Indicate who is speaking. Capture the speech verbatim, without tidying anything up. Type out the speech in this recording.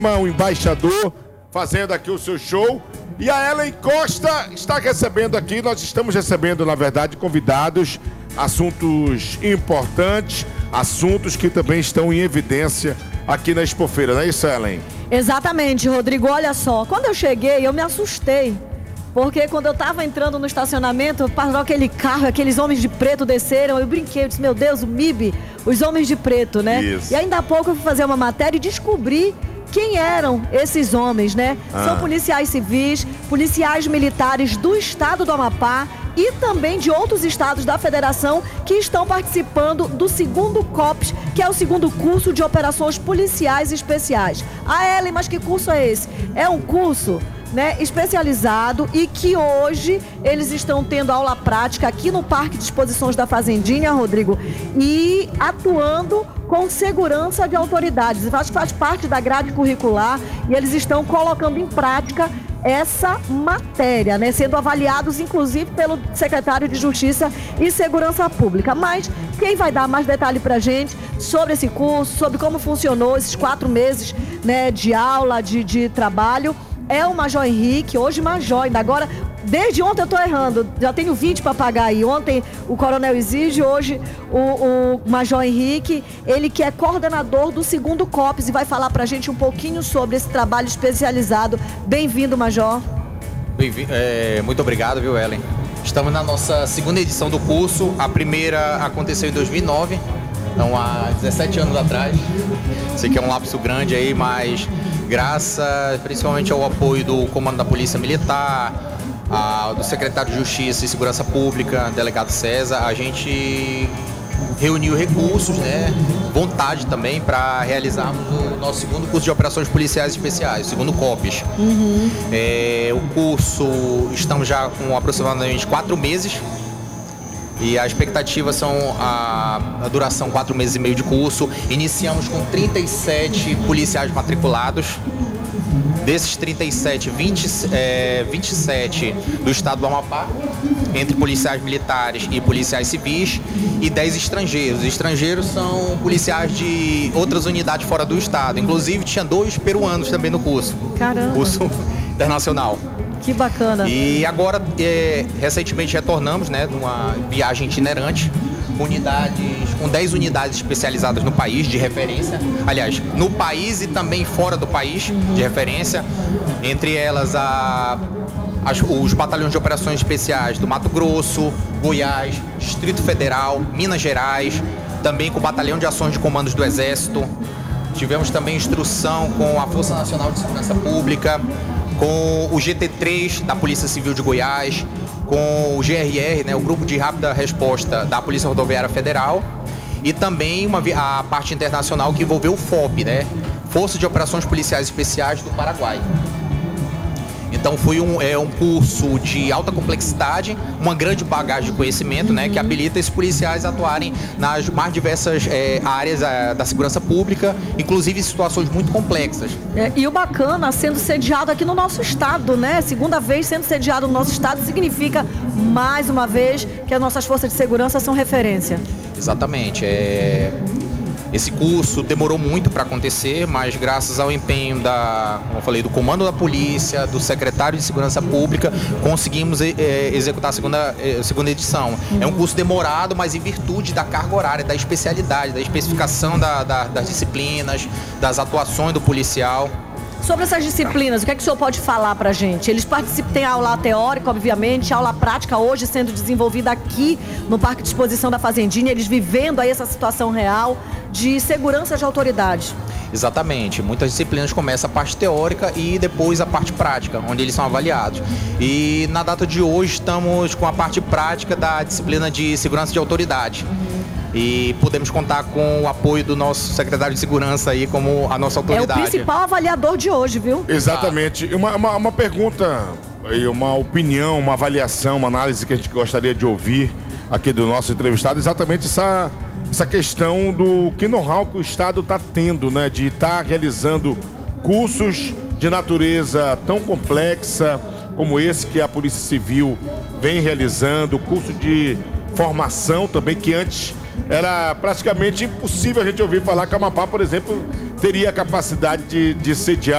Speaker 1: o embaixador fazendo aqui o seu show. E a Ellen Costa está recebendo aqui, nós estamos recebendo, na verdade, convidados, assuntos importantes, assuntos que também estão em evidência aqui na Expofeira, não é isso, Ellen?
Speaker 2: Exatamente, Rodrigo. Olha só, quando eu cheguei, eu me assustei. Porque quando eu tava entrando no estacionamento, parou aquele carro, aqueles homens de preto desceram, eu brinquei, eu disse, meu Deus, o M I B, os homens de preto, né?
Speaker 1: Isso.
Speaker 2: E ainda há pouco eu fui fazer uma matéria e descobri quem eram esses homens, né?
Speaker 1: Ah.
Speaker 2: São policiais civis, policiais militares do estado do Amapá e também de outros estados da federação que estão participando do segundo COPS, que é o segundo curso de operações policiais especiais. Ah, Ellen, mas que curso é esse? É um curso, né, especializado e que hoje eles estão tendo aula prática aqui no Parque de Exposições da Fazendinha, Rodrigo, e atuando com segurança de autoridades. Eu acho que faz parte da grade curricular e eles estão colocando em prática essa matéria, né, sendo avaliados inclusive pelo secretário de Justiça e Segurança Pública. Mas quem vai dar mais detalhe pra gente sobre esse curso, sobre como funcionou esses quatro meses, né, de aula, de, de trabalho, é o Major Henrique, hoje Major, ainda agora, desde ontem eu tô errando, já tenho vinte para pagar aí. Ontem o Coronel Exídio, hoje o, o Major Henrique, ele que é coordenador do segundo COPS e vai falar pra gente um pouquinho sobre esse trabalho especializado. Bem-vindo, Major.
Speaker 3: Bem-vindo, é, muito obrigado, viu, Ellen? Estamos na nossa segunda edição do curso, a primeira aconteceu em dois mil e nove, então há dezessete anos atrás. Sei que é um lapso grande aí, mas graças principalmente ao apoio do Comando da Polícia Militar, a, do Secretário de Justiça e Segurança Pública, delegado César, a gente reuniu recursos, né, vontade também para realizarmos o nosso segundo curso de operações policiais especiais, o segundo COPS.
Speaker 2: Uhum.
Speaker 3: É, o curso, estamos já com aproximadamente quatro meses. E a expectativa são a, a duração, quatro meses e meio de curso. Iniciamos com trinta e sete policiais matriculados. Desses trinta e sete, vinte, é, vinte e sete do estado do Amapá, entre policiais militares e policiais civis, e dez estrangeiros. Os estrangeiros são policiais de outras unidades fora do estado. Inclusive, tinha dois peruanos também no curso.
Speaker 2: Caramba!
Speaker 3: Curso internacional.
Speaker 2: Que bacana.
Speaker 3: E agora, é, recentemente retornamos, né, numa viagem itinerante, unidades, com dez unidades especializadas no país, de referência. Aliás, no país e também fora do país, uhum, de referência. Entre elas, a, as, os batalhões de operações especiais do Mato Grosso, Goiás, Distrito Federal, Minas Gerais, também com o Batalhão de Ações de Comandos do Exército. Tivemos também instrução com a Força Nacional de Segurança Pública, com o G T três da Polícia Civil de Goiás, com o G R R, né, o Grupo de Rápida Resposta da Polícia Rodoviária Federal, e também uma, a parte internacional que envolveu o F O P, né, Força de Operações Policiais Especiais do Paraguai. Então foi um, é, um curso de alta complexidade, uma grande bagagem de conhecimento, né, que habilita esses policiais a atuarem nas mais diversas é, áreas é, da segurança pública, inclusive em situações muito complexas.
Speaker 2: É, e o bacana, sendo sediado aqui no nosso estado, né? Segunda vez sendo sediado no nosso estado significa, mais uma vez, que as nossas forças de segurança são referência.
Speaker 3: Exatamente. É... Esse curso demorou muito para acontecer, mas graças ao empenho da, como eu falei, do Comando da Polícia, do Secretário de Segurança Pública, conseguimos é, executar a segunda, a segunda edição. Uhum. É um curso demorado, mas em virtude da carga horária, da especialidade, da especificação da, da, das disciplinas, das atuações do policial.
Speaker 2: Sobre essas disciplinas, o que é que o senhor pode falar pra gente? Eles participam, tem aula teórica, obviamente, aula prática hoje sendo desenvolvida aqui no Parque de Exposição da Fazendinha, eles vivendo aí essa situação real de segurança de autoridade.
Speaker 3: Exatamente, muitas disciplinas começam a parte teórica e depois a parte prática, onde eles são avaliados. E na data de hoje estamos com a parte prática da disciplina de segurança de autoridade. E podemos contar com o apoio do nosso secretário de segurança aí como a nossa autoridade.
Speaker 2: É o principal avaliador de hoje, viu?
Speaker 1: Exatamente. Uma, uma, uma pergunta, uma opinião, uma avaliação, uma análise que a gente gostaria de ouvir aqui do nosso entrevistado, exatamente essa, essa questão do que know-how que o Estado está tendo, né? De estar tá realizando cursos de natureza tão complexa como esse que a Polícia Civil vem realizando, curso de formação também que antes era praticamente impossível a gente ouvir falar que a Amapá, por exemplo, teria a capacidade de, de sediar